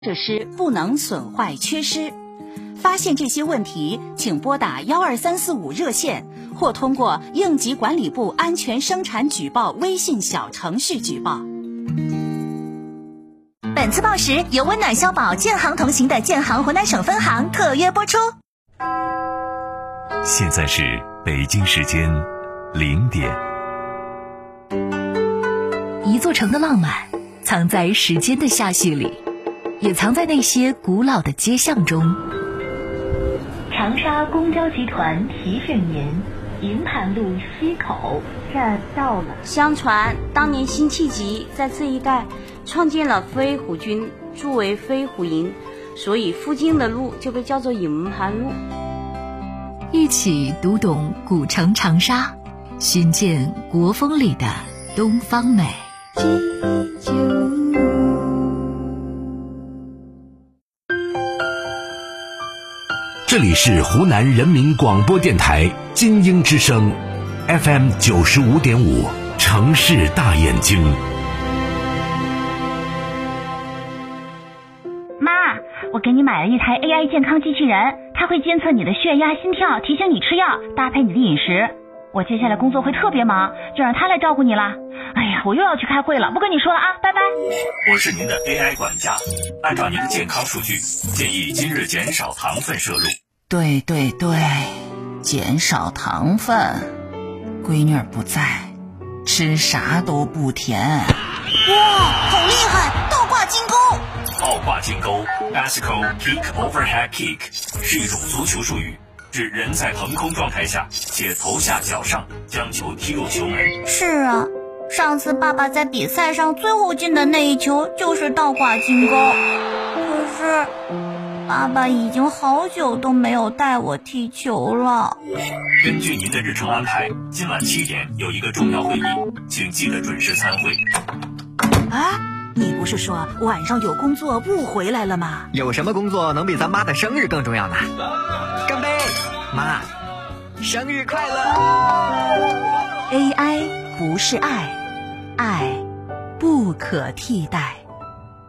设施不能损坏缺失。发现这些问题，请拨打12345热线，或通过应急管理部安全生产举报微信小程序举报。 本次报时由温暖消保建行同行的建行湖南省分行特约播出。 现在是北京时间0点。 一座城的浪漫藏在时间的下序里，也藏在那些古老的街巷中。 长沙公交集团提示您，营盘路西口站到了。 相传当年辛弃疾在这一带创建了飞虎军，筑为飞虎营，所以附近的路就被叫做营盘路。 一起读懂古城长沙，寻见国风里的东方美。 这里是湖南人民广播电台金鹰之声 FM 95.5城市大眼睛。 妈，我给你买了一台 AI 健康机器人，它会监测你的血压、心跳，提醒你吃药，搭配你的饮食。我接下来工作会特别忙，就让它来照顾你啦。哎呀，我又要去开会了，不跟你说了啊，拜拜。 我是您的 AI 管家，按照您的健康数据，建议今日减少糖分摄入。 对，减少糖分。闺女儿不在，吃啥都不甜。 哇，好厉害！倒挂金钩。 倒挂金钩 Bicycle Kick Overhead Kick 是一种足球术语，指人在腾空状态下且头下脚上将球踢入球门。 是啊，上次爸爸在比赛上最后进的那一球就是倒挂金钩。可是爸爸已经好久都没有带我踢球了。 根据您的日程安排，今晚7点有一个重要会议，请记得准时参会。 你不是说晚上有工作不回来了吗？ 有什么工作能比咱妈的生日更重要呢？干杯，妈，生日快乐。 AI 不是爱，爱不可替代。